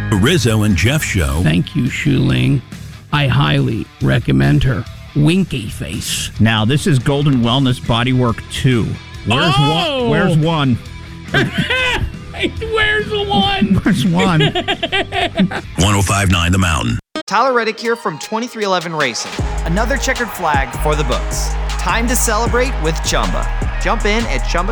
The Rizzo and Jeff Show. Thank you, Shuling. I highly recommend her. Winky face. Now, this is Golden Wellness Bodywork 2. Where's one? Where's one? Where's the one? Where's one? 105.9 The Mountain. Tyler Reddick here from 23XI Racing. Another checkered flag for the books. Time to celebrate with Chumba. Jump in at Chumba.